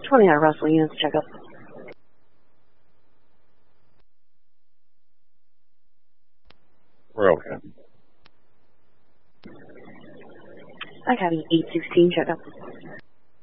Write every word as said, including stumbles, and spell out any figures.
twenty-nine Russell units checkup. Railgun. I have eight sixteen checkup.